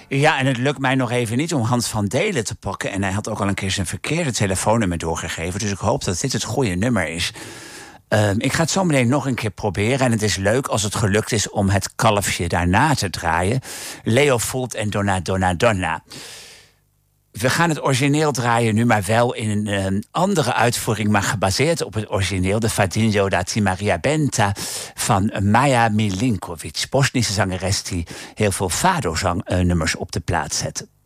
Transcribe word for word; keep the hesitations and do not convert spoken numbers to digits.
Ja, en het lukt mij nog even niet om Hans van Delen te pakken. En hij had ook al een keer zijn verkeerde telefoonnummer doorgegeven. Dus ik hoop dat dit het goede nummer is. Uh, ik ga het zo meteen nog een keer proberen. En het is leuk als het gelukt is om het kalfje daarna te draaien. Leopold en Donna Donna Donna. We gaan het origineel draaien nu, maar wel in een uh, andere uitvoering, maar gebaseerd op het origineel, de Fadinho da Ti Maria Benta van Maja Milinkovic, Bosnische zangeres die heel veel fado-nummers op de plaat zette.